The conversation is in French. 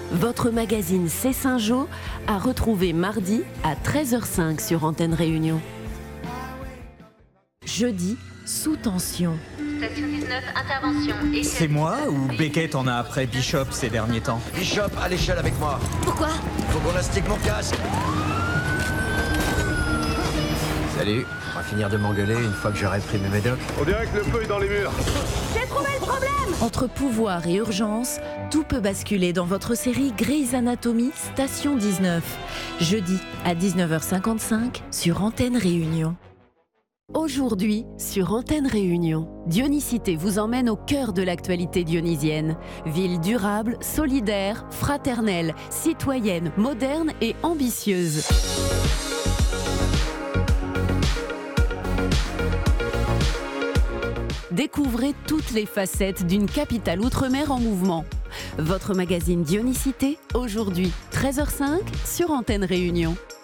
Votre magazine C'est Saint-Jean à retrouver mardi à 13h05 sur Antenne Réunion. Jeudi, sous tension. Station 19, intervention. C'est moi ou Beckett en a après Bishop ces derniers temps? Bishop, à l'échelle avec moi. Pourquoi? Faut qu'on astique mon casque. Salut, on va finir de m'engueuler une fois que j'aurai pris mes médocs. On dirait que le feu est dans les murs. J'ai trouvé le problème! Entre pouvoir et urgence, tout peut basculer dans votre série Grey's Anatomy Station 19. Jeudi à 19h55 sur Antenne Réunion. Aujourd'hui, sur Antenne Réunion, Dionysité vous emmène au cœur de l'actualité dionysienne. Ville durable, solidaire, fraternelle, citoyenne, moderne et ambitieuse. Découvrez toutes les facettes d'une capitale outre-mer en mouvement. Votre magazine Dionysité, aujourd'hui, 13h05 sur Antenne Réunion.